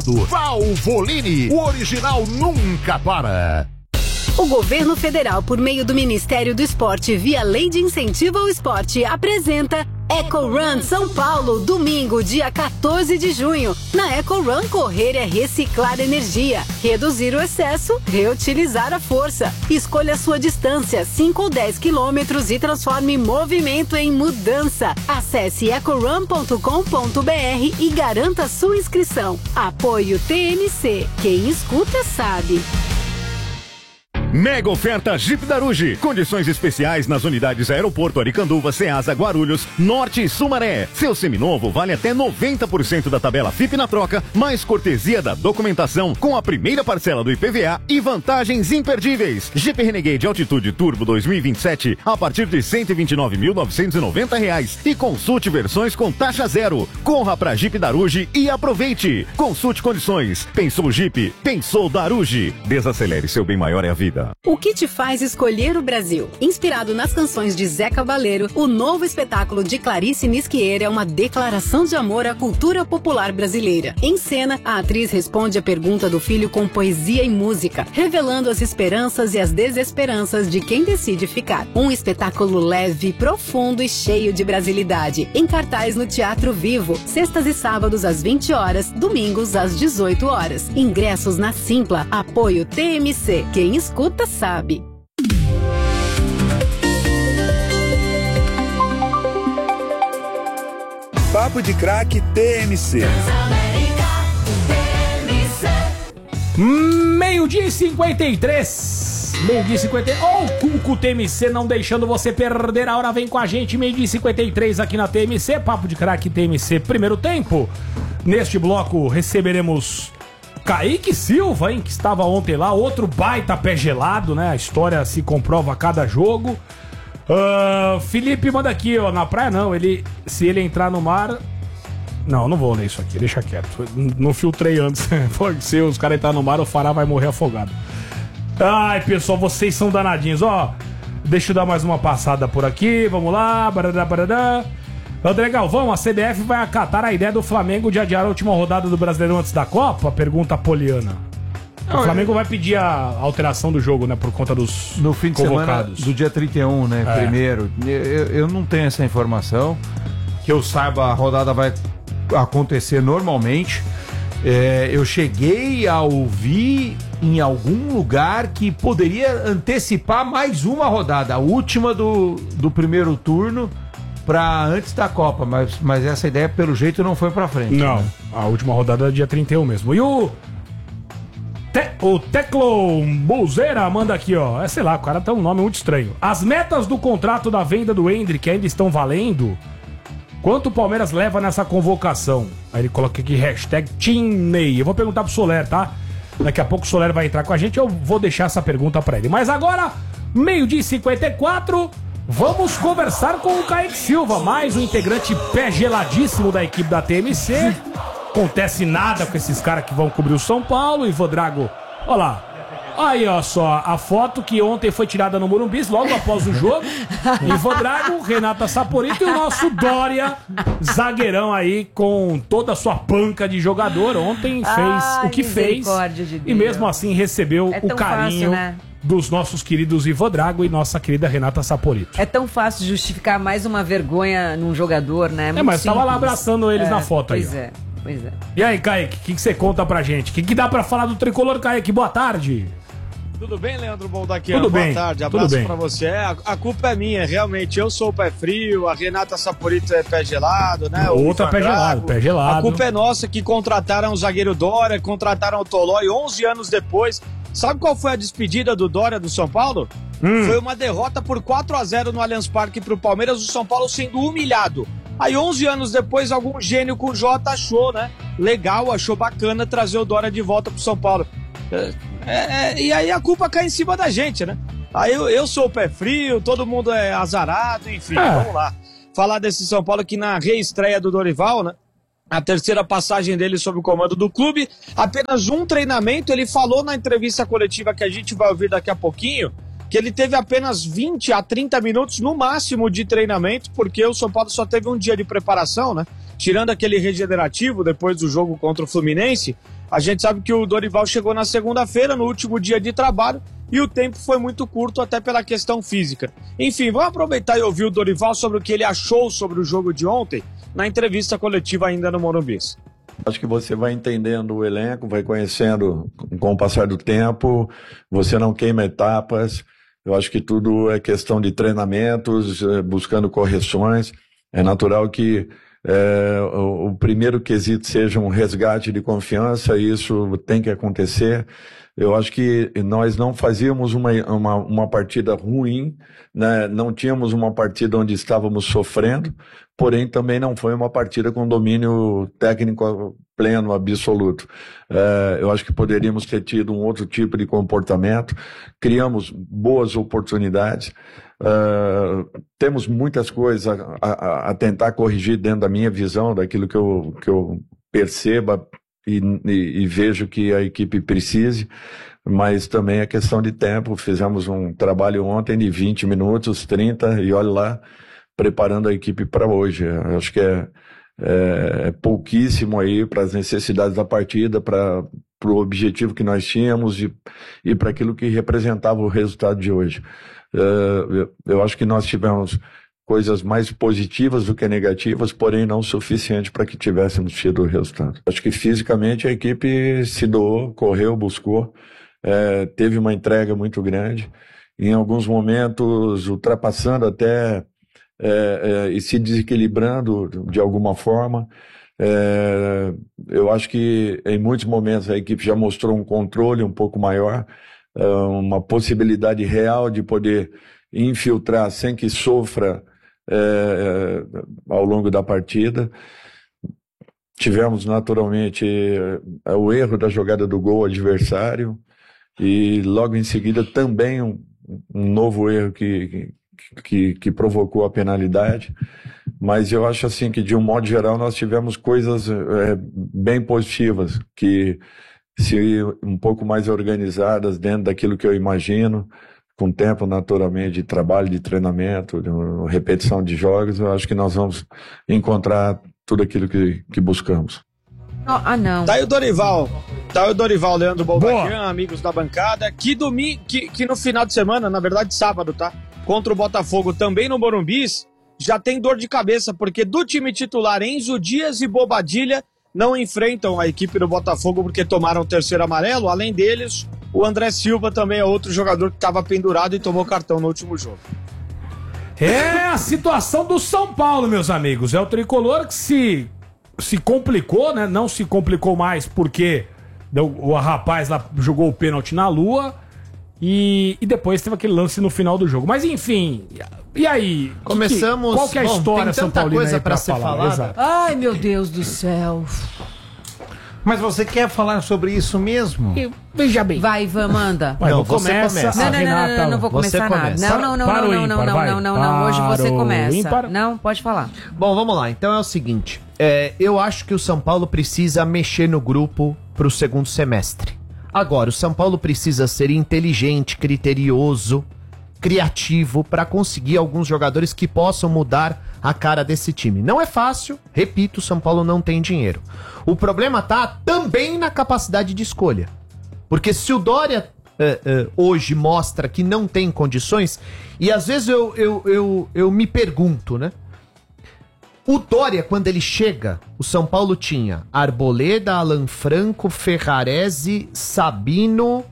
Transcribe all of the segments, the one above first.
Valvoline, o original nunca para. O governo federal, por meio do Ministério do Esporte, via Lei de Incentivo ao Esporte, apresenta Eco Run São Paulo, domingo, dia 14 de junho. Na Eco Run, correr é reciclar energia, reduzir o excesso, reutilizar a força. Escolha a sua distância, 5 ou 10 quilômetros, e transforme movimento em mudança. Acesse ecorun.com.br e garanta sua inscrição. Apoio TMC. Quem escuta sabe. Mega oferta Jeep Daruge. Condições especiais nas unidades Aeroporto, Aricanduva, Ceasa, Guarulhos, Norte e Sumaré. Seu seminovo vale até 90% da tabela FIP na troca, mais cortesia da documentação com a primeira parcela do IPVA e vantagens imperdíveis. Jeep Renegade Altitude Turbo 2027 a partir de R$ 129.990 e consulte versões com taxa zero. Corra pra Jeep Daruge e aproveite. Consulte condições. Pensou Jeep? Pensou Daruge. Desacelere, seu bem maior é a vida. O que te faz escolher o Brasil? Inspirado nas canções de Zé Cabaleiro, o novo espetáculo de Clarice Nisquier é uma declaração de amor à cultura popular brasileira. Em cena, a atriz responde a pergunta do filho com poesia e música, revelando as esperanças e as desesperanças de quem decide ficar. Um espetáculo leve, profundo e cheio de brasilidade. Em cartaz no Teatro Vivo, sextas e sábados às 20 horas, domingos às 18 horas. Ingressos na Simpla. Apoio TMC. Quem escuta sabe. Papo de Craque TMC. Meio-dia e 53. Meio-dia e 53. Ó, o Cuco TMC não deixando você perder a hora. Vem com a gente, meio-dia e 53 aqui na TMC. Papo de Craque TMC, primeiro tempo. Neste bloco receberemos Kaique Silva, hein, que estava ontem lá, outro baita pé gelado, né? A história se comprova a cada jogo. Felipe manda aqui, ó, na praia não, se ele entrar no mar... Não vou ler isso aqui, deixa quieto. Não filtrei antes. Pode ser, os caras entrar no mar, o Fará vai morrer afogado. Ai, pessoal, vocês são danadinhos, ó. Deixa eu dar mais uma passada por aqui, vamos lá. Barará. André Galvão, a CBF vai acatar a ideia do Flamengo de adiar a última rodada do Brasileirão antes da Copa? Pergunta a Poliana. O Flamengo vai pedir a alteração do jogo, né? Por conta dos no fim de convocados. Semana do dia 31, né? Primeiro. Eu não tenho essa informação. Que eu saiba, a rodada vai acontecer normalmente. Eu cheguei a ouvir em algum lugar que poderia antecipar mais uma rodada, a última do primeiro turno, para antes da Copa, mas essa ideia, pelo jeito, não foi pra frente. Não, né? A última rodada é dia 31 mesmo. E o Teclo Buzeira manda aqui, ó. Sei lá, o cara tem um nome muito estranho. As metas do contrato da venda do Endrick ainda estão valendo? Quanto o Palmeiras leva nessa convocação? Aí ele coloca aqui hashtag TeamNey. Eu vou perguntar pro Soler, tá? Daqui a pouco o Soler vai entrar com a gente, eu vou deixar essa pergunta pra ele. Mas agora, meio-dia e 54... Vamos conversar com o Kaique Silva, mais um integrante pé geladíssimo da equipe da TMC. Acontece nada com esses caras que vão cobrir o São Paulo. Ivan Drago, olha lá. Aí, ó, só a foto que ontem foi tirada no Morumbi, logo após o jogo. Ivan Drago, Renata Saporito e o nosso Dória, zagueirão aí, com toda a sua panca de jogador. Ontem fez o que fez e mesmo assim recebeu o carinho, né, dos nossos queridos Ivan Drago e nossa querida Renata Saporito. É tão fácil justificar mais uma vergonha num jogador, né? Muito mas tava lá abraçando eles na foto aí. Pois é. E aí, Kaique, o que você conta pra gente? O que dá pra falar do Tricolor, Kaique? Boa tarde. Tudo bem, Leandro Boldaquiano? Boa tarde, abraço pra você. A culpa é minha, realmente. Eu sou o pé frio, a Renata Saporito é pé gelado, né? Outra pé gelado. A culpa é nossa que contrataram o zagueiro Dória, contrataram o Tolói 11 anos depois. Sabe qual foi a despedida do Dória do São Paulo? Foi uma derrota por 4-0 no Allianz Parque pro Palmeiras, o São Paulo sendo humilhado. Aí 11 anos depois, algum gênio com J achou, né? Legal, achou bacana trazer o Dória de volta pro São Paulo. E aí a culpa cai em cima da gente, né? Aí eu sou o pé frio, todo mundo é azarado, enfim, vamos lá. Falar desse São Paulo que na reestreia do Dorival, né? A terceira passagem dele sob o comando do clube, apenas um treinamento. Ele falou na entrevista coletiva que a gente vai ouvir daqui a pouquinho, que ele teve apenas 20 a 30 minutos no máximo de treinamento, porque o São Paulo só teve um dia de preparação, né? Tirando aquele regenerativo depois do jogo contra o Fluminense, A gente sabe que o Dorival chegou na segunda-feira, no último dia de trabalho, e o tempo foi muito curto até pela questão física. Enfim, vamos aproveitar e ouvir o Dorival sobre o que ele achou sobre o jogo de ontem, na entrevista coletiva ainda no Morumbi. Acho que você vai entendendo o elenco, vai conhecendo com o passar do tempo, você não queima etapas. Eu acho que tudo é questão de treinamentos, buscando correções. É natural que o primeiro quesito seja um resgate de confiança, e isso tem que acontecer. Eu acho que nós não fazíamos uma partida ruim, né? Não tínhamos uma partida onde estávamos sofrendo, porém também não foi uma partida com domínio técnico pleno, absoluto. Eu acho que poderíamos ter tido um outro tipo de comportamento, criamos boas oportunidades, temos muitas coisas a tentar corrigir dentro da minha visão, daquilo que eu perceba e vejo que a equipe precise, mas também é questão de tempo. Fizemos um trabalho ontem de 20 minutos, 30, e olha lá, preparando a equipe para hoje. Eu acho que é pouquíssimo aí para as necessidades da partida, para o objetivo que nós tínhamos e para aquilo que representava o resultado de hoje. Eu acho que nós tivemos coisas mais positivas do que negativas, porém não suficiente para que tivéssemos tido o resultado. Acho que fisicamente a equipe se doou, correu, buscou, teve uma entrega muito grande, em alguns momentos ultrapassando até e se desequilibrando de alguma forma. Eu acho que em muitos momentos a equipe já mostrou um controle um pouco maior, uma possibilidade real de poder infiltrar sem que sofra ao longo da partida. Tivemos naturalmente o erro da jogada do gol adversário e logo em seguida também um novo erro que provocou a penalidade, mas eu acho assim que de um modo geral nós tivemos coisas bem positivas, que se um pouco mais organizadas dentro daquilo que eu imagino, com tempo naturalmente de trabalho, de treinamento, de repetição de jogos, eu acho que nós vamos encontrar tudo aquilo que buscamos. Não. Tá aí o Dorival, Leandro Boldaquian, amigos da bancada, que no final de semana, na verdade sábado, tá? Contra o Botafogo também no Morumbi, já tem dor de cabeça, porque do time titular Enzo Dias e Bobadilha não enfrentam a equipe do Botafogo porque tomaram o terceiro amarelo. Além deles, o André Silva também é outro jogador que estava pendurado e tomou cartão no último jogo. É a situação do São Paulo, meus amigos. É o tricolor que se complicou, né? Não se complicou mais porque o rapaz lá jogou o pênalti na lua e depois teve aquele lance no final do jogo. Mas enfim, e aí? Começamos. Qual que é a história São Paulina coisa aí pra ser falar? falada. Exato. Ai, meu Deus do céu. Mas você quer falar sobre isso mesmo? Veja bem. Vai, Ivan, manda. Não, você começa. Não vou começar nada. Não, hoje você começa. Não, pode falar. Bom, vamos lá. Então é o seguinte. Eu acho que o São Paulo precisa mexer no grupo pro segundo semestre. Agora, o São Paulo precisa ser inteligente, criterioso, criativo para conseguir alguns jogadores que possam mudar a cara desse time. Não é fácil, repito, o São Paulo não tem dinheiro. O problema tá também na capacidade de escolha. Porque se o Dória hoje mostra que não tem condições, e às vezes eu me pergunto, né? O Dória, quando ele chega, o São Paulo tinha Arboleda, Alan Franco, Ferrarese, Sabino...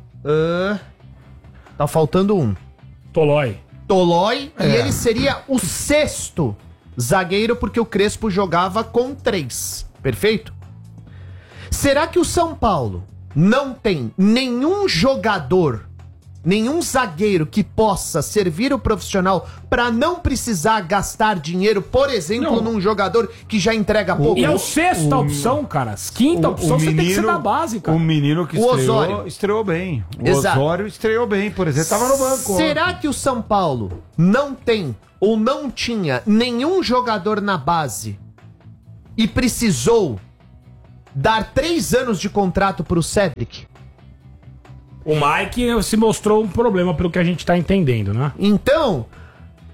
tá faltando um. Tolói, e ele seria o sexto zagueiro porque o Crespo jogava com 3, perfeito? Será que o São Paulo não tem nenhum jogador, nenhum zagueiro que possa servir o profissional para não precisar gastar dinheiro, por exemplo, num jogador que já entrega pouco? E é a sexta opção, cara. Quinta opção, você tem que ser da base, cara. O menino que estreou bem. O Osório estreou bem, por exemplo, tava no banco. Será que o São Paulo não tem ou não tinha nenhum jogador na base e precisou dar 3 anos de contrato pro Cedric? O Mike se mostrou um problema pelo que a gente tá entendendo, né? Então,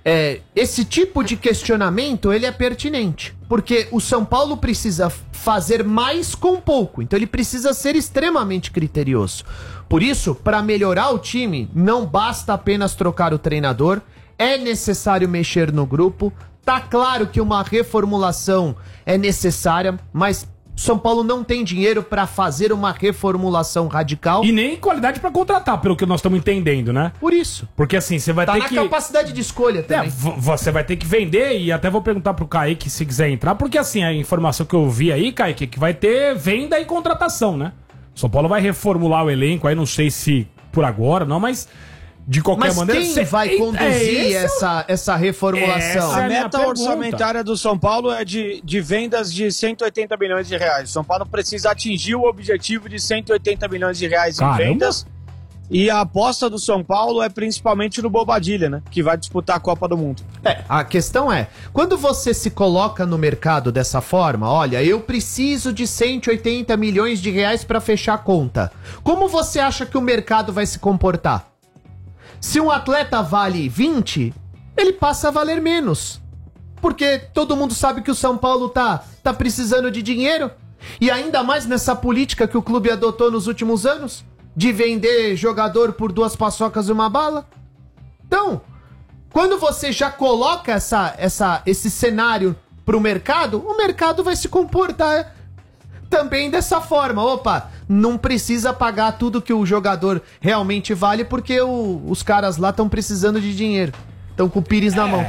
esse tipo de questionamento, ele é pertinente. Porque o São Paulo precisa fazer mais com pouco. Então ele precisa ser extremamente criterioso. Por isso, para melhorar o time, não basta apenas trocar o treinador. É necessário mexer no grupo. Tá claro que uma reformulação é necessária, mas São Paulo não tem dinheiro para fazer uma reformulação radical. E nem qualidade para contratar, pelo que nós estamos entendendo, né? Por isso. Porque assim, você vai ter que... Tá na capacidade de escolha também. Você vai ter que vender, e até vou perguntar pro Kaique se quiser entrar, porque assim, a informação que eu vi aí, Kaique, que vai ter venda e contratação, né? São Paulo vai reformular o elenco, aí não sei se por agora, não, mas... De qualquer maneira, quem vai conduzir essa reformulação? A meta orçamentária do São Paulo é de vendas de 180 milhões de reais. O São Paulo precisa atingir o objetivo de 180 milhões de reais em vendas. E a aposta do São Paulo é principalmente no Bobadilha, né? Que vai disputar a Copa do Mundo. A questão é, quando você se coloca no mercado dessa forma, olha, eu preciso de 180 milhões de reais para fechar a conta. Como você acha que o mercado vai se comportar? Se um atleta vale 20, ele passa a valer menos. Porque todo mundo sabe que o São Paulo tá precisando de dinheiro. E ainda mais nessa política que o clube adotou nos últimos anos, de vender jogador por 2 paçocas e 1 bala. Então, quando você já coloca esse cenário pro mercado, o mercado vai se comportar também dessa forma. Opa, não precisa pagar tudo que o jogador realmente vale, porque os caras lá estão precisando de dinheiro. Estão com o Pires na mão.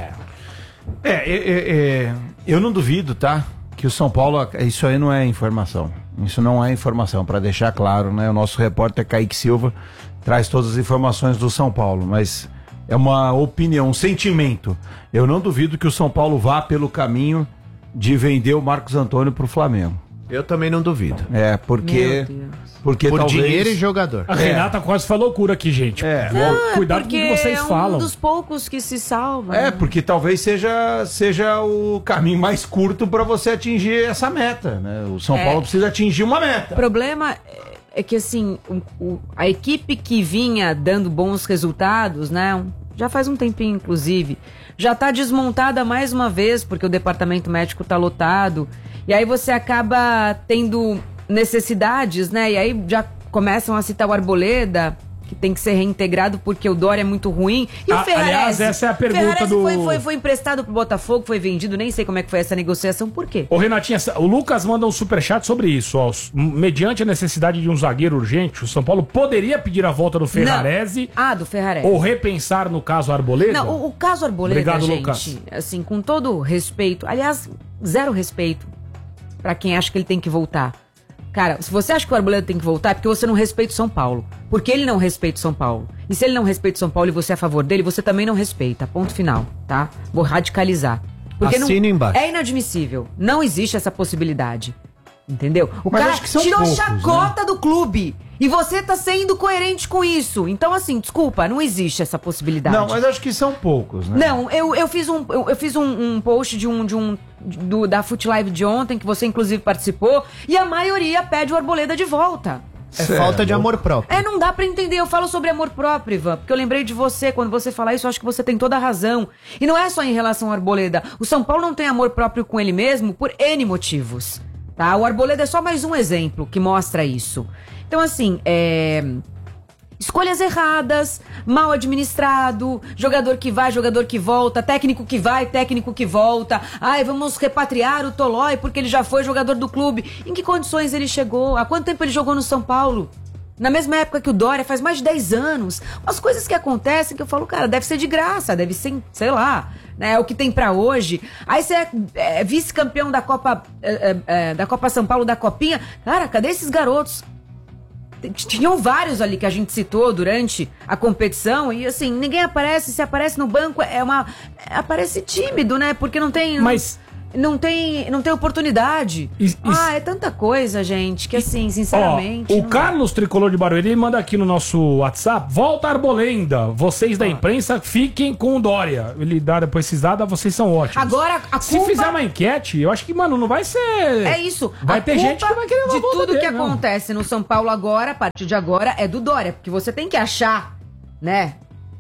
Eu não duvido, tá? Que o São Paulo... Isso aí não é informação. Isso não é informação, para deixar claro, né? O nosso repórter Kaique Silva traz todas as informações do São Paulo, mas é uma opinião, um sentimento. Eu não duvido que o São Paulo vá pelo caminho de vender o Marcos Antônio pro Flamengo. Eu também não duvido. Porque por talvez... dinheiro e jogador. A Renata quase falou loucura aqui, gente. Cuidado com o que vocês falam. É um dos poucos que se salva. Porque talvez seja o caminho mais curto para você atingir essa meta, né? O São Paulo precisa atingir uma meta. O problema é que, assim, a equipe que vinha dando bons resultados, né? Já faz um tempinho, inclusive, já tá desmontada mais uma vez, porque o departamento médico tá lotado. E aí você acaba tendo necessidades, né? E aí já começam a citar o Arboleda, que tem que ser reintegrado porque o Dória é muito ruim. E o Ferrarese? Aliás, essa é a pergunta foi emprestado pro Botafogo, foi vendido, nem sei como é que foi essa negociação, por quê? Ô Renatinha, o Lucas manda um superchat sobre isso, ó. Mediante a necessidade de um zagueiro urgente, o São Paulo poderia pedir a volta do Ferrarese. Do Ferrarese. Ou repensar no caso Arboleda? Não, o caso Arboleda, obrigado, gente, Lucas. Assim, com todo respeito, aliás, zero respeito pra quem acha que ele tem que voltar. Cara, se você acha que o Arboleda tem que voltar, é porque você não respeita o São Paulo. Porque ele não respeita o São Paulo. E se ele não respeita o São Paulo e você é a favor dele, você também não respeita. Ponto final, tá? Vou radicalizar. Porque assina embaixo. É inadmissível. Não existe essa possibilidade. Entendeu? O Mas cara acho que são tirou poucos, chacota do clube. E você tá sendo coerente com isso. Então, assim, desculpa, não existe essa possibilidade. Não, mas acho que são poucos, né? Não, eu fiz um post da Foot Live de ontem, que você inclusive participou, e a maioria pede o Arboleda de volta. Falta de amor próprio. Não dá pra entender. Eu falo sobre amor próprio, Ivan, porque eu lembrei de você. Quando você fala isso, eu acho que você tem toda a razão. E não é só em relação ao Arboleda. O São Paulo não tem amor próprio com ele mesmo por N motivos, tá? O Arboleda é só mais um exemplo que mostra isso. Então, assim, escolhas erradas, mal administrado, jogador que vai, jogador que volta, técnico que vai, técnico que volta. Vamos repatriar o Tolói porque ele já foi jogador do clube. Em que condições ele chegou? Há quanto tempo ele jogou no São Paulo? Na mesma época que o Dória, faz mais de 10 anos. Umas coisas que acontecem que eu falo, cara, deve ser de graça, deve ser, sei lá, né, o que tem pra hoje. Aí você é vice-campeão da Copa São Paulo, da Copinha. Cara, cadê esses garotos? Tinham vários ali que a gente citou durante a competição e assim, ninguém aparece, se aparece no banco aparece tímido, né? Porque não tem oportunidade. É tanta coisa, gente, que assim, sinceramente... o Carlos Tricolor de Barueri, ele manda aqui no nosso WhatsApp: volta Arboleda, vocês da imprensa fiquem com o Dória. Ele dá depois esses dados, vocês são ótimos. Agora, se fizer uma enquete, eu acho que, mano, não vai ser... É isso. Vai ter gente que vai querer uma de tudo dele, que acontece no São Paulo agora, a partir de agora, é do Dória. Porque você tem que achar, né,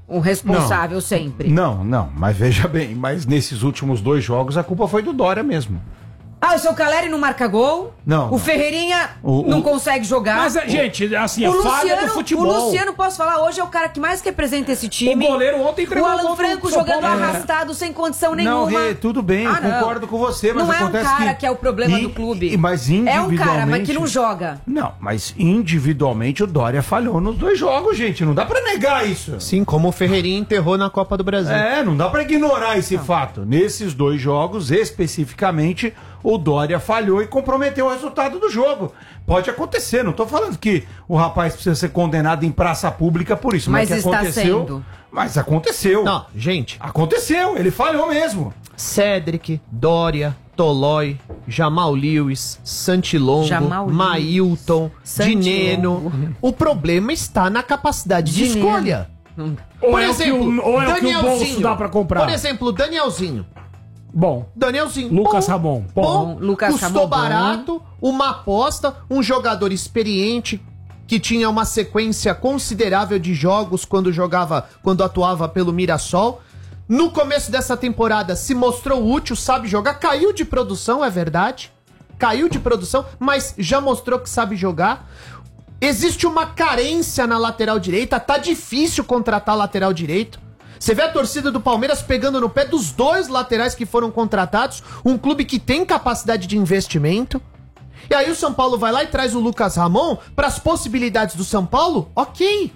o responsável sempre. Não, mas veja bem, mas nesses últimos 2 jogos a culpa foi do Dória mesmo. O seu Caleri não marca gol? Não. O Ferreirinha não consegue jogar? Mas, gente, assim, a falha do futebol. O Luciano, posso falar, hoje é o cara que mais representa esse time. O goleiro ontem entregou o Alan Franco jogando arrastado, sem condição nenhuma. Não, tudo bem, concordo com você, mas não acontece é um cara que é o problema do clube. Mas individualmente... É um cara, mas que não joga. Não, mas individualmente o Dória falhou nos 2 jogos, gente. Não dá pra negar isso. Sim, como o Ferreirinha enterrou na Copa do Brasil. Não dá pra ignorar esse fato. Nesses 2 jogos, especificamente, o Dória falhou e comprometeu o resultado do jogo. Pode acontecer, não tô falando que o rapaz precisa ser condenado em praça pública por isso. Mas que está aconteceu, sendo. Mas aconteceu. Não, gente. Aconteceu, ele falhou mesmo. Cédric, Dória, Tolói, Jamal Lewis, Santilongo, Mailton, Dineno. O problema está na capacidade de escolha. Por exemplo, que o bolso dá pra comprar. Por exemplo, Danielzinho. Bom. Danielzinho. Lucas Ramon. Bom. Lucas Custou Ramon, barato, uma aposta, um jogador experiente que tinha uma sequência considerável de jogos quando atuava pelo Mirassol. No começo dessa temporada se mostrou útil, sabe jogar, caiu de produção, é verdade. Caiu de produção, mas já mostrou que sabe jogar. Existe uma carência na lateral direita, tá difícil contratar lateral direito. Você vê a torcida do Palmeiras pegando no pé dos 2 laterais que foram contratados, um clube que tem capacidade de investimento. E aí o São Paulo vai lá e traz o Lucas Ramon para as possibilidades do São Paulo? Ok.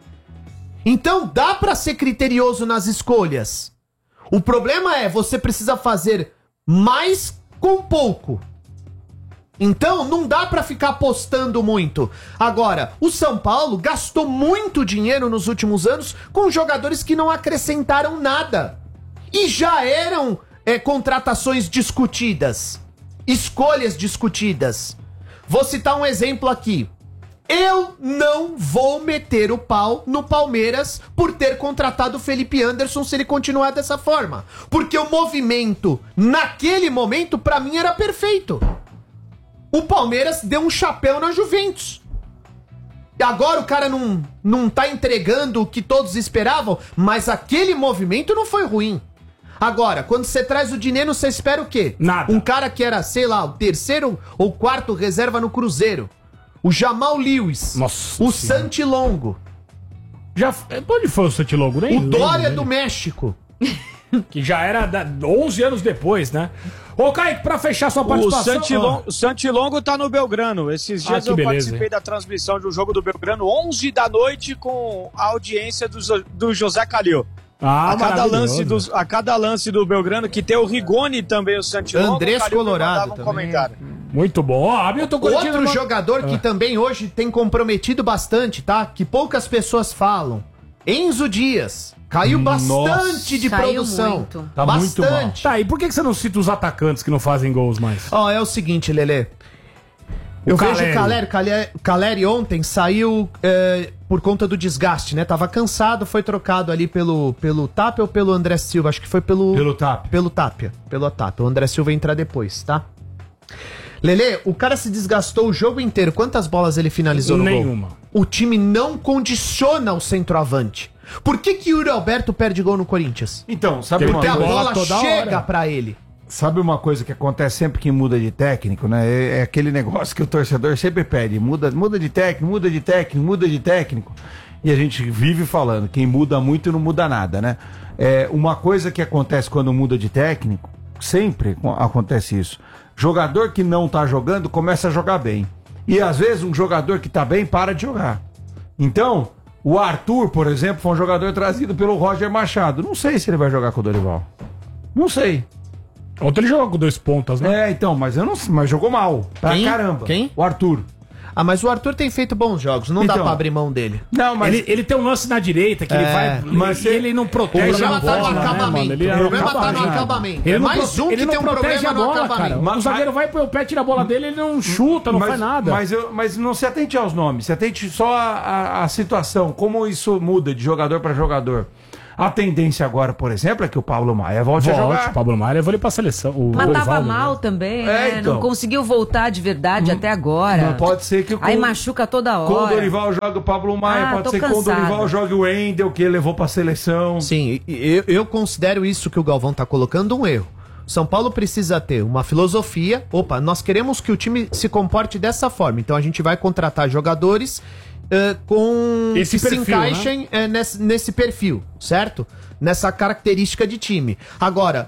Então dá para ser criterioso nas escolhas. O problema é, você precisa fazer mais com pouco. Então não dá pra ficar apostando muito. Agora, o São Paulo gastou muito dinheiro nos últimos anos com jogadores que não acrescentaram nada. E já eram contratações discutidas, escolhas discutidas. Vou citar um exemplo aqui. Eu não vou meter o pau no Palmeiras por ter contratado o Felipe Anderson se ele continuar dessa forma. Porque o movimento, naquele momento, pra mim era perfeito. O Palmeiras deu um chapéu na Juventus. E agora o cara não tá entregando o que todos esperavam, mas aquele movimento não foi ruim. Agora, quando você traz o Dineno, você espera o quê? Nada. Um cara que era, sei lá, o 3º ou 4º reserva no Cruzeiro. O Jamal Lewis. Nossa o senhora. Santilongo. Onde foi o Santilongo? O Dória do México. Que já era 11 anos depois, né? Ô, Kaique, pra fechar sua participação... O Santilongo tá no Belgrano. Esses dias eu participei da transmissão de um jogo do Belgrano, 11 da noite, com a audiência do José Calil. A cada lance do Belgrano, que tem o Rigoni também, o Santilongo. Andrés Colorado também. Comentário. Muito bom. Outro jogador que também hoje tem comprometido bastante, tá? Que poucas pessoas falam. Enzo Dias. Caiu bastante de produção. Muito. Tá bastante. Muito mal. Tá, e por que você não cita os atacantes que não fazem gols mais? É o seguinte, Lelê. Eu vejo o Caleri ontem saiu por conta do desgaste, né? Tava cansado, foi trocado ali pelo Tapia ou pelo André Silva? Acho que foi pelo Tapia. Pelo Tapia. O André Silva vai entrar depois, tá? Lelê, o cara se desgastou o jogo inteiro. Quantas bolas ele finalizou no gol? Nenhuma. O time não condiciona o centroavante. Por que o Yuri Alberto perde gol no Corinthians? Então, sabe Porque a bola toda chega hora pra ele. Sabe uma coisa que acontece sempre que muda de técnico, né? É aquele negócio que o torcedor sempre pede. Muda de técnico. E a gente vive falando, quem muda muito não muda nada, né? Uma coisa que acontece quando muda de técnico, sempre acontece isso. Jogador que não tá jogando começa a jogar bem. E às vezes um jogador que tá bem para de jogar. Então, o Arthur, por exemplo, foi um jogador trazido pelo Roger Machado. Não sei se ele vai jogar com o Dorival. Não sei. Ontem ele jogou com 2 pontas, né? Então, mas jogou mal. Pra caramba. Quem? O Arthur. Mas o Arthur tem feito bons jogos, não dá pra abrir mão dele. Não, mas ele tem um lance na direita que ele vai, mas ele não protege. O problema tá no acabamento. O problema tá no acabamento. Ele mais um que tem um problema no acabamento. O zagueiro vai pro pé, tira a bola dele, ele não chuta, não faz nada. Mas não se atente aos nomes, se atente só à situação, como isso muda de jogador para jogador. A tendência agora, por exemplo, é que o Pablo Maia volte a jogar. O Pablo Maia levou ele pra seleção. Mas tava Dorival, mal né? também, né? Então. Não conseguiu voltar de verdade até agora. Mas pode ser que Aí machuca toda hora. com o Dorival joga o Pablo Maia, pode tô ser que com o cansada. Dorival jogue o Wendel, que ele levou pra seleção. Sim, eu considero isso que o Galvão tá colocando um erro. São Paulo precisa ter uma filosofia. Opa, nós queremos que o time se comporte dessa forma. Então a gente vai contratar jogadores com esse que perfil, se encaixem nesse perfil, certo? Nessa característica de time. Agora,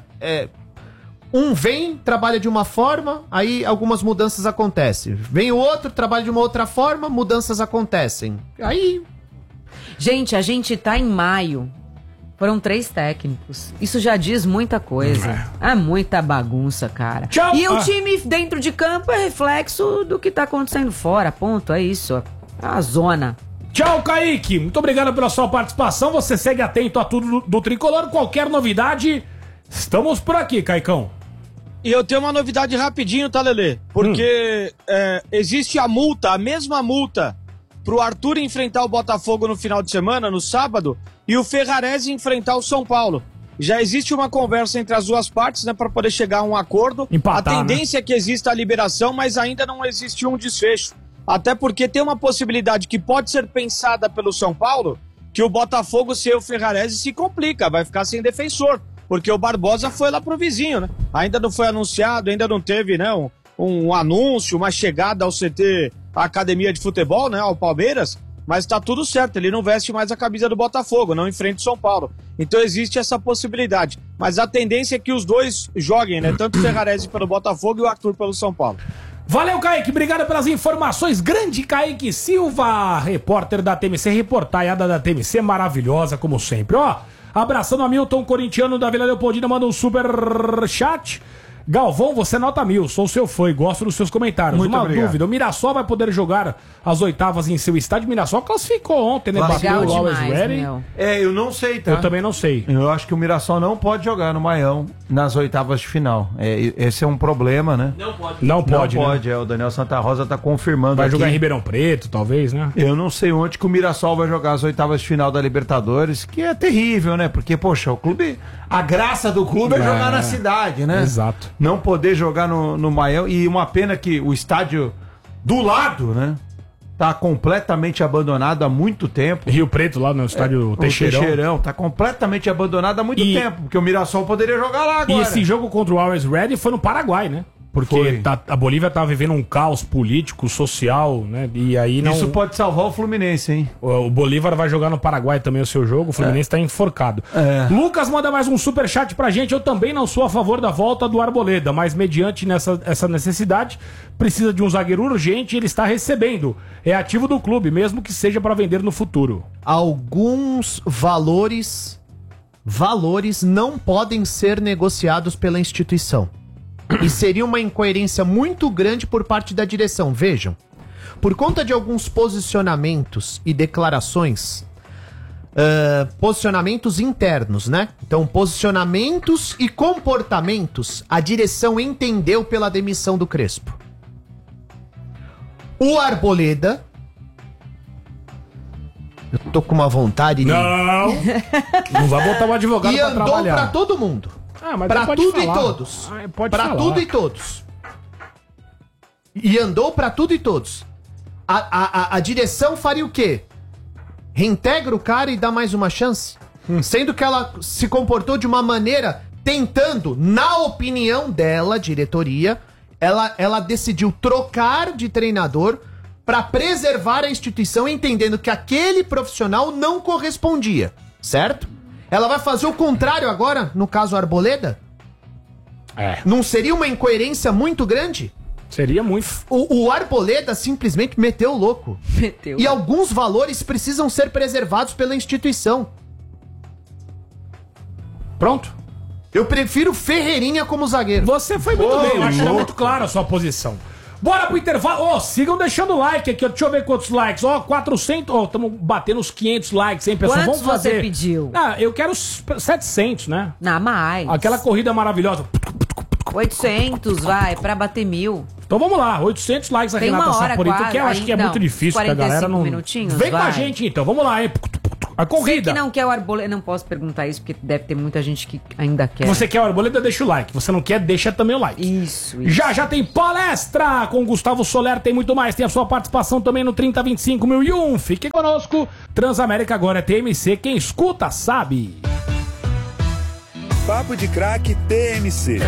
um vem, trabalha de uma forma, aí algumas mudanças acontecem. Vem o outro, trabalha de uma outra forma, mudanças acontecem. Aí... Gente, a gente tá em maio. Foram 3 técnicos. Isso já diz muita coisa. É muita bagunça, cara. Tchau. E o time dentro de campo é reflexo do que tá acontecendo fora. Ponto, é isso. É a zona. Tchau, Kaique. Muito obrigado pela sua participação. Você segue atento a tudo do Tricolor. Qualquer novidade, estamos por aqui, Caicão. E eu tenho uma novidade rapidinho, tá, Lelê? Porque existe a multa, a mesma multa, pro Arthur enfrentar o Botafogo no final de semana, no sábado, e o Ferrarese enfrentar o São Paulo. Já existe uma conversa entre as duas partes, né, para poder chegar a um acordo. Empatar, a tendência é que exista a liberação, mas ainda não existe um desfecho. Até porque tem uma possibilidade que pode ser pensada pelo São Paulo, que o Botafogo sem o Ferrarese se complica, vai ficar sem defensor, porque o Barbosa foi lá pro vizinho, né? Ainda não foi anunciado, ainda não teve, né, um anúncio, uma chegada ao CT, a academia de futebol, né, ao Palmeiras, mas tá tudo certo, ele não veste mais a camisa do Botafogo, não enfrenta o São Paulo. Então existe essa possibilidade. Mas a tendência é que os dois joguem, né, tanto o Ferrarese pelo Botafogo e o Arthur pelo São Paulo. Valeu, Kaique. Obrigado pelas informações. Grande Kaique Silva, repórter da TMC, reportaiada da TMC, maravilhosa, como sempre. Ó, abraçando a Milton, corintiano da Vila Leopoldina, manda um super chat. Galvão, você nota 1000, sou seu fã e gosto dos seus comentários. Muito Uma obrigado. dúvida, o Mirassol vai poder jogar as oitavas em seu estádio? O Mirassol classificou ontem, né? Legal Bateu o Always demais, Ready. meu. Eu não sei, tá? Eu também não sei. Eu acho que o Mirassol não pode jogar no Maião nas oitavas de final. Esse é um problema, né? Não pode, Não né? pode, o Daniel Santa Rosa tá confirmando Vai jogar em aqui. Ribeirão Preto, talvez, né? Eu não sei onde que o Mirassol vai jogar as oitavas de final da Libertadores, que é terrível, né? Porque, poxa, o clube... A graça do clube é jogar na cidade, né? Exato. Não poder jogar no Maião. E uma pena que o estádio do lado, né? Tá completamente abandonado há muito tempo. Rio Preto, lá no estádio Teixeirão. O Teixeirão tá completamente abandonado há muito tempo, porque o Mirassol poderia jogar lá agora. E esse jogo contra o Always Ready foi no Paraguai, né? Porque Foi. a Bolívia tá vivendo um caos político, social, né? E aí não... Isso pode salvar o Fluminense, hein? O Bolívar vai jogar no Paraguai também o seu jogo, o Fluminense tá enforcado. Lucas manda mais um superchat pra gente. Eu também não sou a favor da volta do Arboleda, mas mediante essa necessidade, precisa de um zagueiro urgente e ele está recebendo. É ativo do clube, mesmo que seja pra vender no futuro. Alguns valores não podem ser negociados pela instituição. E seria uma incoerência muito grande por parte da direção. Vejam, por conta de alguns posicionamentos e declarações, posicionamentos internos, né? Então, posicionamentos e comportamentos, a direção entendeu pela demissão do Crespo. O Arboleda... Eu tô com uma vontade... Não! Não vai botar um advogado e pra andou trabalhar. pra todo mundo. Mas Pra pode tudo falar. e todos. Pode Pra falar. tudo e todos. E andou pra tudo e todos. A direção faria o quê? Reintegra o cara e dá mais uma chance? Sendo que ela se comportou de uma maneira tentando, na opinião dela, diretoria, ela decidiu trocar de treinador pra preservar a instituição, entendendo que aquele profissional não correspondia, certo? Ela vai fazer o contrário agora, no caso Arboleda? Não seria uma incoerência muito grande? Seria muito. O Arboleda simplesmente meteu o louco. Meteu. E alguns valores precisam ser preservados pela instituição. Pronto. Eu prefiro Ferreirinha como zagueiro. Você foi muito bem, eu acho que tá muito clara a sua posição. Bora pro intervalo. Sigam deixando like aqui, ó. Deixa eu ver quantos likes. 400. Estamos batendo os 500 likes, hein, pessoal? Quantos Vamos fazer. você pediu? Eu quero os 700, né? Não, mais. Aquela corrida maravilhosa. 800, vai, pra bater 1000. Então vamos lá, 800 likes a Tem Renata uma hora Saporito, quase, que eu acho que é não, muito difícil, que a galera 45 não... minutinhos, Vem com a vai. gente então, vamos lá, hein? A corrida. Você que não quer o Arboleda, não posso perguntar isso, porque deve ter muita gente que ainda quer. Você quer o Arboleda, deixa o like. Você não quer, deixa também o like. Isso. Já tem palestra com Gustavo Soler, tem muito mais. Tem a sua participação também no 3025.001. Fique conosco. Transamérica agora é TMC. Quem escuta sabe. Papo de Craque TMC.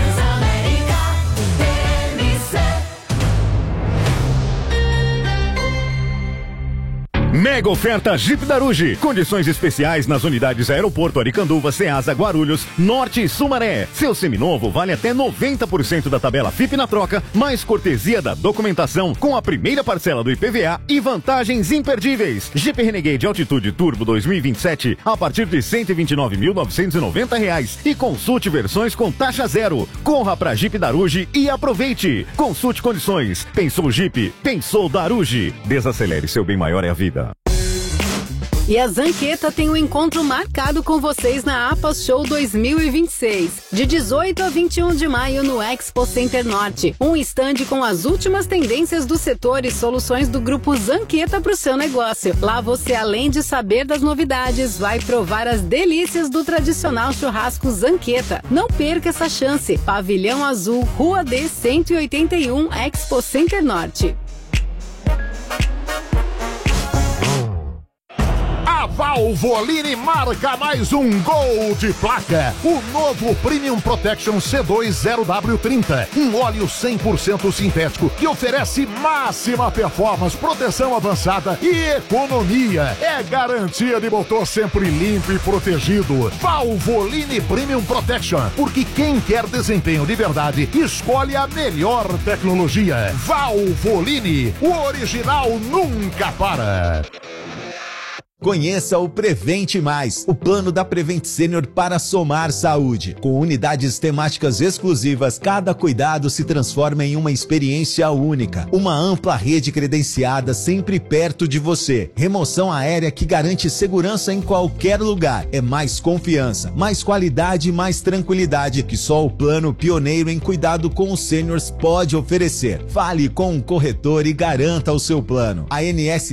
Mega oferta Jeep Daruge. Condições especiais nas unidades Aeroporto Aricanduva, Ceasa, Guarulhos, Norte e Sumaré. Seu seminovo vale até 90% da tabela FIP na troca, mais cortesia da documentação com a primeira parcela do IPVA e vantagens imperdíveis. Jeep Renegade Altitude Turbo 2027 a partir de R$ 129.990 e consulte versões com taxa zero. Corra pra Jeep Daruge e aproveite. Consulte condições. Pensou Jeep? Pensou Daruge. Desacelere, seu bem maior é a vida. E a Zanqueta tem um encontro marcado com vocês na APA Show 2026, de 18 a 21 de maio no Expo Center Norte. Um estande com as últimas tendências do setor e soluções do grupo Zanqueta para o seu negócio. Lá você, além de saber das novidades, vai provar as delícias do tradicional churrasco Zanqueta. Não perca essa chance. Pavilhão Azul, Rua D 181, Expo Center Norte. A Valvoline marca mais um gol de placa. O novo Premium Protection C2 0W30. Um óleo 100% sintético que oferece máxima performance, proteção avançada e economia. É garantia de motor sempre limpo e protegido. Valvoline Premium Protection. Porque quem quer desempenho de verdade, escolhe a melhor tecnologia. Valvoline. O original nunca para. Conheça o Prevente Mais, o plano da Prevent Senior para somar saúde. Com unidades temáticas exclusivas, cada cuidado se transforma em uma experiência única. Uma ampla rede credenciada sempre perto de você. Remoção aérea que garante segurança em qualquer lugar. É mais confiança, mais qualidade e mais tranquilidade que só o plano pioneiro em cuidado com os seniors pode oferecer. Fale com um corretor e garanta o seu plano. ANS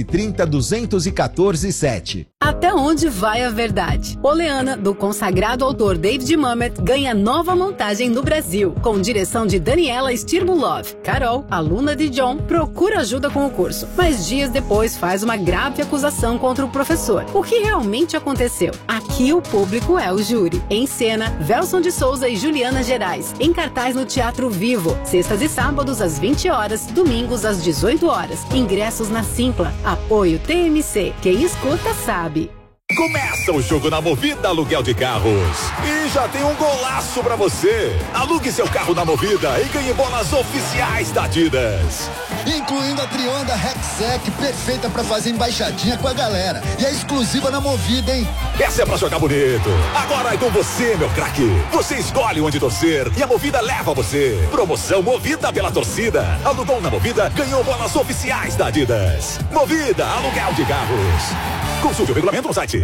302147. Até onde vai a verdade? Oleana, do consagrado autor David Mamet, ganha nova montagem no Brasil, com direção de Daniela Stirmulov. Carol, aluna de John, procura ajuda com o curso, mas dias depois faz uma grave acusação contra o professor. O que realmente aconteceu? Aqui o público é o júri. Em cena, Velson de Souza e Juliana Gerais, em cartaz no Teatro Vivo, sextas e sábados às 20 horas, domingos às 18 horas. Ingressos na Simpla. Apoio TMC. Quem escuta sabe. Começa o jogo na Movida Aluguel de Carros. E já tem um golaço pra você. Alugue seu carro na Movida e ganhe bolas oficiais da Adidas. Incluindo a Trionda Rexec, perfeita pra fazer embaixadinha com a galera. E é exclusiva na Movida, hein? Essa é pra jogar bonito. Agora é com você, meu craque. Você escolhe onde torcer e a Movida leva você. Promoção Movida pela torcida. Alugou na Movida, ganhou bolas oficiais da Adidas. Movida Aluguel de Carros. Consulte o regulamento no site.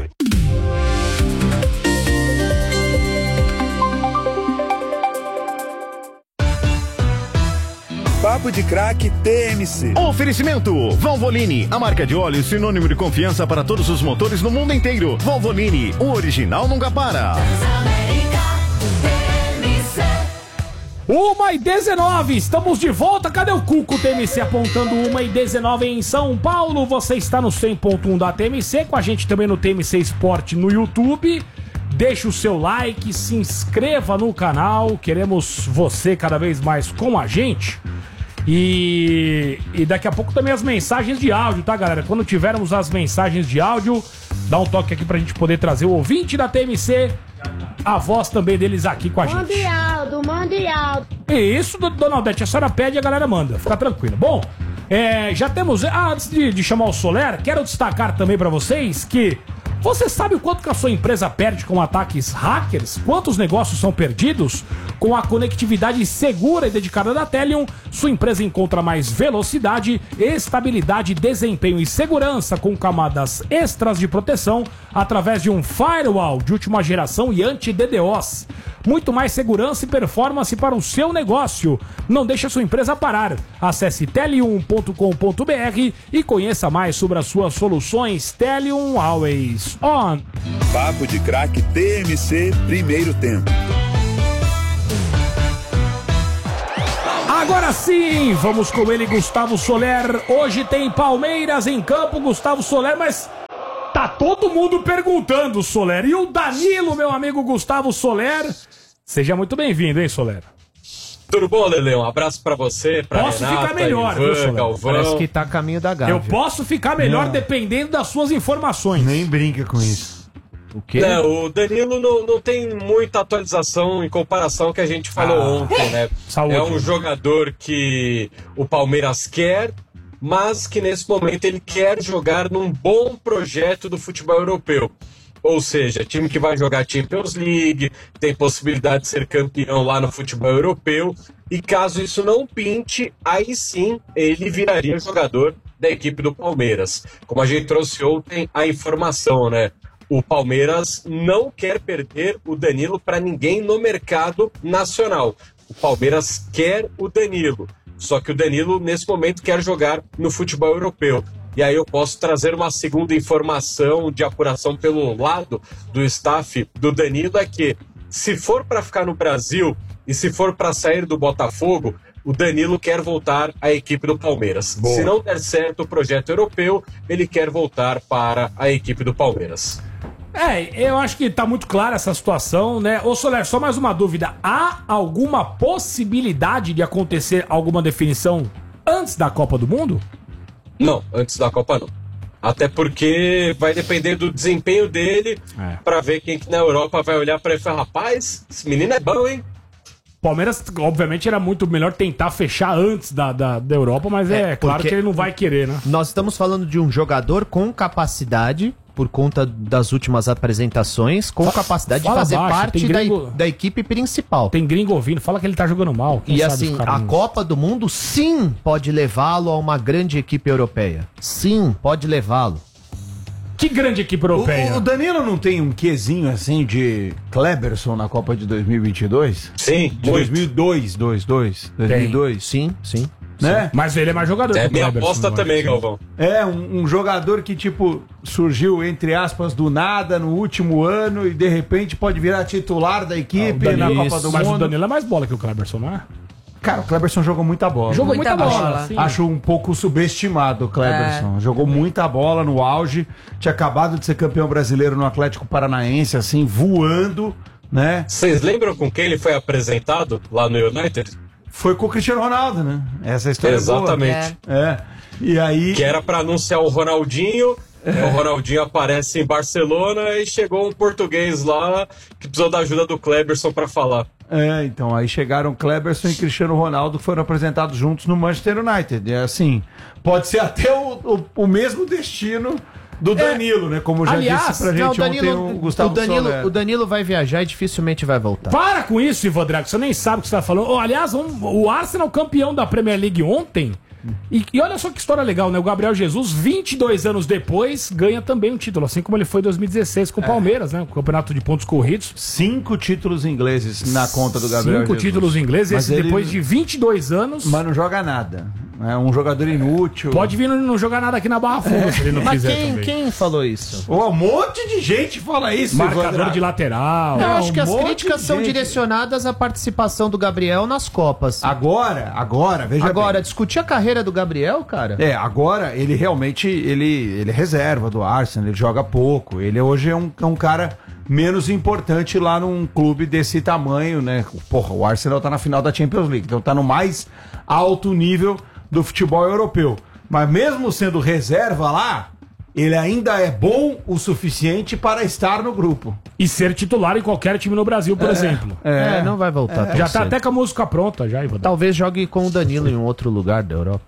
Papo de Craque TMC. Oferecimento Valvoline, a marca de óleo sinônimo de confiança para todos os motores no mundo inteiro. Valvoline, o original nunca para. 1h19, estamos de volta. Cadê o Cuco TMC apontando 1h19 em São Paulo? Você está no 100.1 da TMC, com a gente também no TMC Esporte no YouTube. Deixe o seu like, se inscreva no canal. Queremos você cada vez mais com a gente. E daqui a pouco também as mensagens de áudio, tá, galera? Quando tivermos as mensagens de áudio, dá um toque aqui pra gente poder trazer o ouvinte da TMC, a voz também deles aqui com a gente. Mande áudio. Isso, dona Odete, a senhora pede e a galera manda. Fica tranquilo. Bom, já temos... antes de chamar o Soler, quero destacar também pra vocês que... Você sabe o quanto que a sua empresa perde com ataques hackers? Quantos negócios são perdidos? Com a conectividade segura e dedicada da Telium, sua empresa encontra mais velocidade, estabilidade, desempenho e segurança com camadas extras de proteção através de um firewall de última geração e anti-DDoS. muito mais segurança e performance para o seu negócio. Não deixe a sua empresa parar. Acesse tele1.com.br e conheça mais sobre as suas soluções. Tele1 Always On. Papo de Craque TMC, primeiro tempo. Agora sim, vamos com ele, Gustavo Soler. Hoje tem Palmeiras em campo, Gustavo Soler, mas tá todo mundo perguntando, Soler. E o Danilo, meu amigo Gustavo Soler. Seja muito bem-vindo, hein, Soler? Tudo bom, Lele? Um abraço pra você, pra Posso Renata, ficar melhor, Ivan, viu, Soler? Galvão. Parece que tá a caminho da Gávea. Eu posso ficar melhor Não. dependendo das suas informações. Nem brinca com isso. O quê? Não, o Danilo não tem muita atualização em comparação ao que a gente falou ontem, né? Saúde. É um jogador que o Palmeiras quer, mas que nesse momento ele quer jogar num bom projeto do futebol europeu. Ou seja, time que vai jogar Champions League, tem possibilidade de ser campeão lá no futebol europeu, e caso isso não pinte, aí sim ele viraria jogador da equipe do Palmeiras. Como a gente trouxe ontem a informação, né? O Palmeiras não quer perder o Danilo para ninguém no mercado nacional. O Palmeiras quer o Danilo, só que o Danilo nesse momento quer jogar no futebol europeu. E aí eu posso trazer uma segunda informação de apuração pelo lado do staff do Danilo, é que se for para ficar no Brasil e se for para sair do Botafogo, o Danilo quer voltar à equipe do Palmeiras. Boa. Se não der certo o projeto europeu, ele quer voltar para a equipe do Palmeiras. Eu acho que tá muito clara essa situação, né? Ô Soler, só mais uma dúvida. Há alguma possibilidade de acontecer alguma definição antes da Copa do Mundo? Não, antes da Copa não. Até porque vai depender do desempenho dele pra ver quem que na Europa vai olhar pra ele e falar: rapaz, esse menino é bom, hein? Palmeiras, obviamente, era muito melhor tentar fechar antes da Europa, mas é claro porque que ele não vai querer, né? Nós estamos falando de um jogador com capacidade, por conta das últimas apresentações, com capacidade de Fala fazer baixo, parte tem gringo- da equipe principal. Tem gringo ouvindo, fala que ele tá jogando mal. Quem E sabe assim, os caras a não- Copa do Mundo sim pode levá-lo a uma grande equipe europeia. Sim, pode levá-lo. Que grande equipe europeia? O Danilo não tem um quezinho assim de Kleberson na Copa de 2022? Sim, de 2002, 2002. Sim. Né? Mas ele é mais jogador É que o minha Kleberson, aposta eu também, acho. Galvão. É, um jogador que, tipo, surgiu, entre aspas, do nada no último ano e de repente pode virar titular da equipe O na Danilo- Copa do mas Mundo. o Danilo é mais bola que o Kleberson, não é? Cara, o Kleberson jogou muita bola. Jogou muita bola, sim. Acho um pouco subestimado o Kleberson. Jogou muita bola no auge. Tinha acabado de ser campeão brasileiro no Atlético Paranaense, assim, voando, né? Vocês lembram com quem ele foi apresentado lá no United? Foi com o Cristiano Ronaldo, né? Essa história Exatamente. é boa. É. E aí... Que era pra anunciar o Ronaldinho. O Ronaldinho aparece em Barcelona e chegou um português lá que precisou da ajuda do Kleberson pra falar. É, então, aí chegaram Kleberson e Cristiano Ronaldo, que foram apresentados juntos no Manchester United. É assim, pode ser até o mesmo destino do Danilo, né? Como já disse pra gente ontem o Gustavo Soler. O Danilo vai viajar e dificilmente vai voltar. Para com isso, Ivan Drago, você nem sabe o que você tá falando. Oh, aliás, o Arsenal campeão da Premier League ontem. E olha só que história legal, né? O Gabriel Jesus, 22 anos depois, ganha também um título, assim como ele foi em 2016 com o Palmeiras, né? O campeonato de pontos corridos. 5 títulos ingleses na conta do Gabriel 5 Jesus. títulos ingleses, Mas esse ele- depois de 22 anos. Mas não joga nada. É um jogador inútil. Pode vir não jogar nada aqui na Barra Funda, se ele não Mas quiser também. quem falou isso? Um monte de gente fala isso. Marcador de lateral. Eu acho que as monte críticas de são gente. direcionadas à participação do Gabriel nas Copas. Agora, veja Agora, discutir a carreira do Gabriel, cara. É, agora ele realmente ele é reserva do Arsenal, ele joga pouco. Ele hoje é um cara menos importante lá num clube desse tamanho, né? Porra, o Arsenal tá na final da Champions League, então tá no mais alto nível do futebol europeu. Mas mesmo sendo reserva lá, ele ainda é bom o suficiente para estar no grupo. E ser titular em qualquer time no Brasil, por exemplo. Não vai voltar tão Já tá cedo. até com a música pronta, já, Ivan. Talvez jogue com o Danilo em um outro lugar da Europa.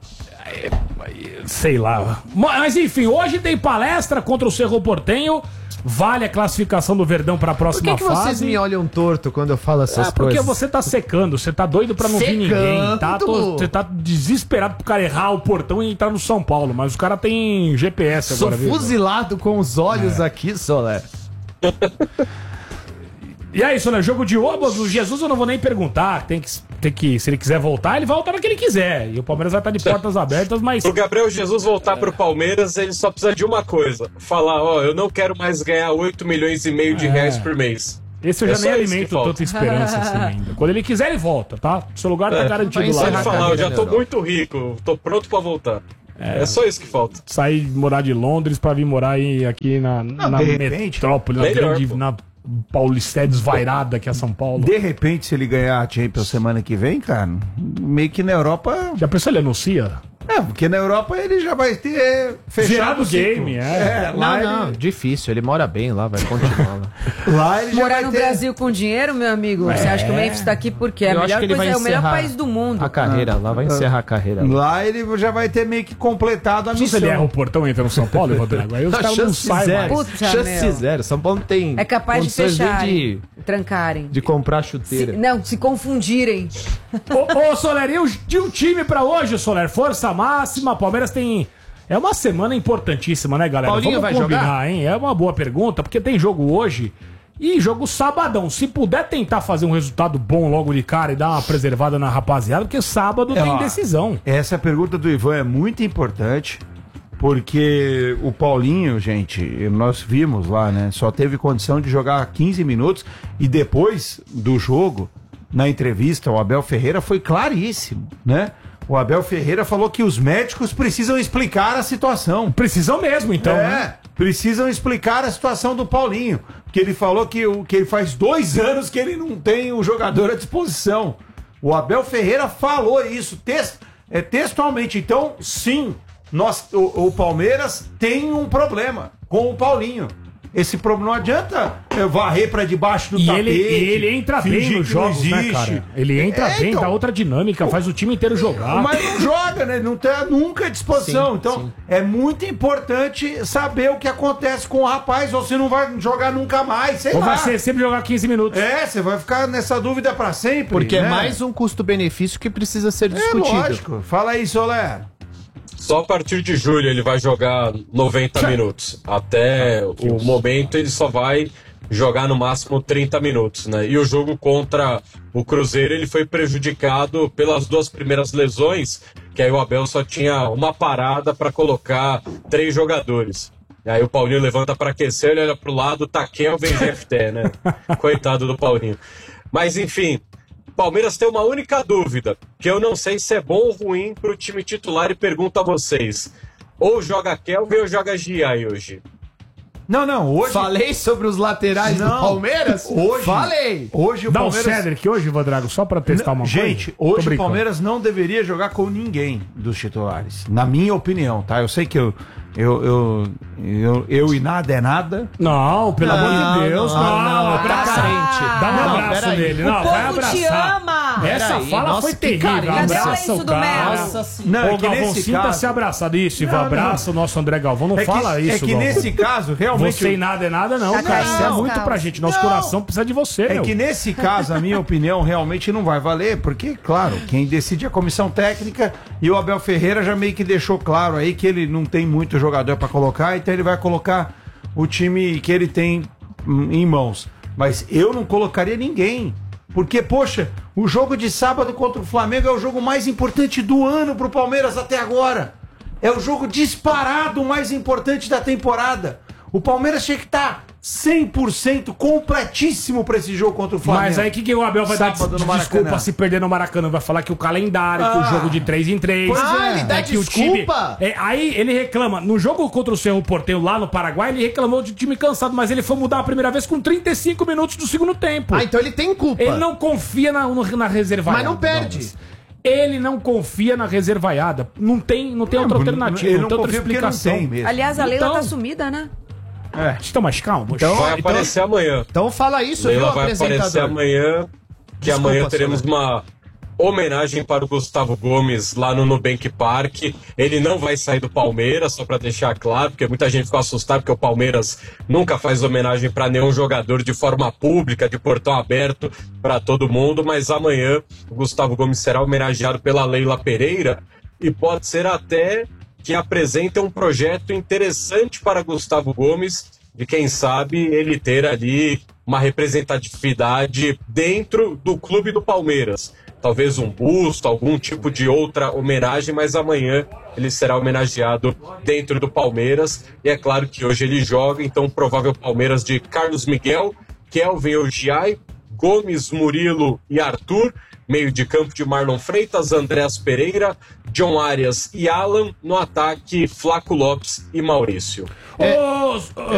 Sei lá. Mas enfim, hoje tem palestra contra o Cerro Porteño. Vale a classificação do Verdão para a Por próxima que vocês fase. me olham torto quando eu falo essas Porque coisas? você tá secando, você tá doido pra não vir ninguém. Tá? Secando? Você tá desesperado pro cara errar o portão e entrar no São Paulo. Mas os caras têm GPS Sou agora, viu? fuzilado com os olhos aqui, Soler. E aí, Soler, jogo de oba, o Jesus eu não vou nem perguntar. Tem que, se ele quiser voltar, ele volta no que ele quiser. E o Palmeiras vai estar de portas abertas, mas... O Gabriel Jesus voltar pro Palmeiras, ele só precisa de uma coisa. Falar, eu não quero mais ganhar 8 milhões e meio de reais por mês. Esse eu já nem alimento tanta esperança assim ainda. Quando ele quiser, ele volta, tá? Seu lugar tá garantido lá. Pode falar, eu já tô muito rico, tô pronto pra voltar. É só isso que falta. Sair morar de Londres pra vir morar aqui na metrópole, na Paulisté desvairada que é São Paulo. De repente, se ele ganhar a Champions semana que vem, cara, meio que na Europa... Já pensou, ele anuncia? Porque na Europa ele já vai ter fechado o game, Não, difícil, ele mora bem lá, vai continuar lá. Lá ele já morar vai no ter... Brasil com dinheiro, meu amigo, você acha que o Memphis tá aqui porque é o melhor país do mundo. A carreira, lá vai encerrar a carreira. Lá ele já vai ter meio que completado a missão. Se ele erra o portão e entra no São Paulo, Rodrigo, aí os caras não saem mais. Chance zero, São Paulo não tem... É capaz de fecharem, trancarem. De comprar chuteira. Se confundirem. Ô, Soler, e um time pra hoje, Soler? Força máxima, Palmeiras tem... É uma semana importantíssima, né, galera? Paulinho vai jogar? Hein? É uma boa pergunta, porque tem jogo hoje e jogo sabadão. Se puder tentar fazer um resultado bom logo de cara e dar uma preservada na rapaziada, porque sábado tem decisão. Essa pergunta do Ivan é muito importante, porque o Paulinho, gente, nós vimos lá, né? Só teve condição de jogar 15 minutos e depois do jogo, na entrevista, o Abel Ferreira foi claríssimo, né? O Abel Ferreira falou que os médicos precisam explicar a situação. Precisam mesmo, então, né? Precisam explicar a situação do Paulinho. Porque ele falou que ele faz 2 anos que ele não tem o jogador à disposição. O Abel Ferreira falou isso textualmente. Então, sim, o Palmeiras tem um problema com o Paulinho. Esse problema não adianta varrer pra debaixo do tapete. Ele entra bem nos jogos, né, cara? Ele entra bem, dá outra dinâmica, faz o time inteiro jogar. Mas não joga, né? Não tem nunca à disposição. Então, é muito importante saber o que acontece com o rapaz, ou você não vai jogar nunca mais, sei lá. Ou vai ser sempre jogar 15 minutos. Você vai ficar nessa dúvida pra sempre. Porque é mais um custo-benefício que precisa ser discutido. Lógico. Fala aí, Soler. Só a partir de julho ele vai jogar 90 minutos. Até o momento ele só vai jogar no máximo 30 minutos, né? E o jogo contra o Cruzeiro ele foi prejudicado pelas 2 primeiras lesões, que aí o Abel só tinha uma parada para colocar 3 jogadores. E aí o Paulinho levanta para aquecer, ele olha pro lado, tá Kelvin e Jefté, né? Coitado do Paulinho. Mas enfim... Palmeiras tem uma única dúvida, que eu não sei se é bom ou ruim pro time titular e pergunto a vocês. Ou joga Kelvin ou joga Giai hoje? Não, hoje... Falei sobre os laterais do Palmeiras? Hoje... Falei! Hoje o Dá Palmeiras... o Cedric hoje, Vadrago, só pra testar uma coisa? Gente, hoje o Palmeiras não deveria jogar com ninguém dos titulares. Na minha opinião, tá? Eu sei que eu e nada é nada. Não, pelo amor de Deus. Não, abraça. Dá um abraço nele. Não, vai abraçar. Te ama. Essa fala foi terrível. Abraça o cara. Não, o Galvão, sinta-se abraçado. Isso, Ivan, abraça o nosso André Galvão. Não fala isso, É que nesse caso, realmente... Você e nada é nada, não, cara. Você é muito pra gente. Nosso coração precisa de você, É que nesse caso, a minha opinião realmente não vai valer, porque, claro, quem decide é a comissão técnica e o Abel Ferreira já meio que deixou claro aí que ele não tem muito jogador pra colocar, então ele vai colocar o time que ele tem em mãos. Mas eu não colocaria ninguém. Porque, poxa, o jogo de sábado contra o Flamengo é o jogo mais importante do ano pro Palmeiras até agora. É o jogo disparado mais importante da temporada. O Palmeiras tinha que estar 100% completíssimo pra esse jogo contra o Flamengo. Mas aí o que o Abel vai dar desculpa se perder no Maracanã? Vai falar que o calendário, que o jogo de 3 em 3. Ele dá desculpa? Aí ele reclama. No jogo contra o Cerro Porteño lá no Paraguai, ele reclamou de time cansado, mas ele foi mudar a primeira vez com 35 minutos do segundo tempo. Então ele tem culpa. Ele não confia na reservaiada. Mas não perde. Ele não confia na reservaiada. Não tem outra alternativa, ele não tem outra explicação. Aliás, a Leila tá sumida, né? Vocês estão mais calmos? Vai aparecer amanhã. Então fala isso, Leila viu, vai aparecer amanhã, que amanhã teremos uma homenagem para o Gustavo Gomes lá no Nubank Park. Ele não vai sair do Palmeiras, só para deixar claro, porque muita gente ficou assustada porque o Palmeiras nunca faz homenagem para nenhum jogador de forma pública, de portão aberto para todo mundo, mas amanhã o Gustavo Gomes será homenageado pela Leila Pereira e pode ser até que apresenta um projeto interessante para Gustavo Gomes, de quem sabe ele ter ali uma representatividade dentro do clube do Palmeiras. Talvez um busto, algum tipo de outra homenagem, mas amanhã ele será homenageado dentro do Palmeiras. E é claro que hoje ele joga, então provável Palmeiras de Carlos Miguel, Kelvin Ogiai, Gomes, Murilo e Arthur. Meio de campo de Marlon Freitas, Andrés Pereira, John Arias e Alan. No ataque, Flaco Lopes e Maurício.